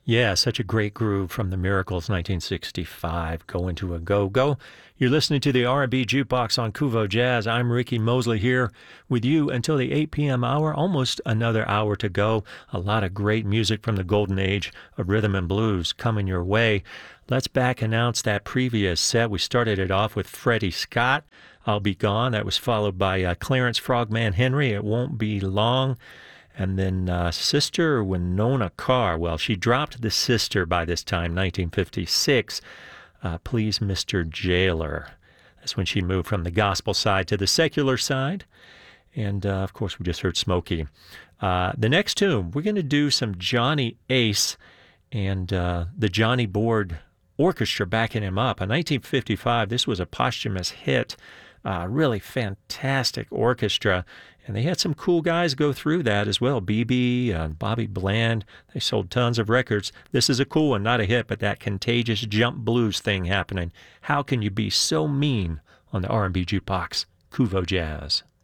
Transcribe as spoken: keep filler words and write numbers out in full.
Yeah, such a great groove from the Miracles, nineteen sixty-five, Go Into a Go-Go. You're listening to the R and B Jukebox on Kuvo Jazz. I'm Ricky Mosley here with you until the eight p.m. hour, almost another hour to go. A lot of great music from the golden age of rhythm and blues coming your way. Let's back announce that previous set. We started it off with Freddie Scott, I'll Be Gone. That was followed by uh, Clarence Frogman Henry, It Won't Be Long. And then uh, Sister Winona Carr. Well, she dropped the sister by this time, nineteen fifty-six. Uh, Please, Mister Jailer. That's when she moved from the gospel side to the secular side. And, uh, of course, we just heard Smokey. Uh, the next tune, we're going to do some Johnny Ace and uh, the Johnny Board Orchestra backing him up. In nineteen fifty-five, this was a posthumous hit. Uh, really fantastic orchestra, and they had some cool guys go through that as well. B B, uh, Bobby Bland, they sold tons of records. This is a cool one, not a hit, but that contagious jump blues thing happening. How can you be so mean on the R and B Jukebox? Kuvo Jazz.